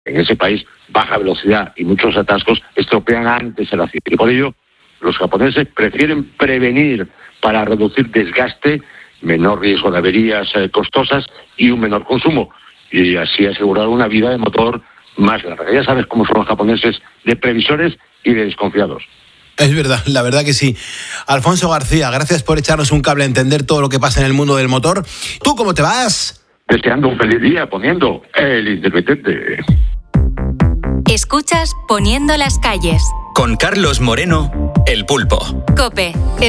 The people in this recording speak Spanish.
en ese país baja velocidad y muchos atascos estropean antes el accidente. Y por ello, los japoneses prefieren prevenir para reducir desgaste, menor riesgo de averías costosas y un menor consumo, y así asegurar una vida de motor más larga. Ya sabes cómo son los japoneses, de previsores y de desconfiados. Es verdad, la verdad que sí. Alfonso García, gracias por echarnos un cable a entender todo lo que pasa en el mundo del motor. ¿Tú cómo te vas? Deseando un feliz día poniendo El Intermitente. Escuchas Poniendo las calles. Con Carlos Moreno, El Pulpo. COPE.